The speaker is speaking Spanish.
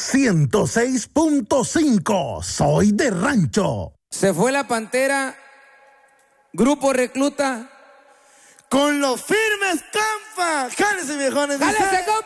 106.5. Soy de rancho. Se fue la Pantera, Grupo Recluta. Con los firmes, compa. Jálese, viejones. ¡Jálese, compa!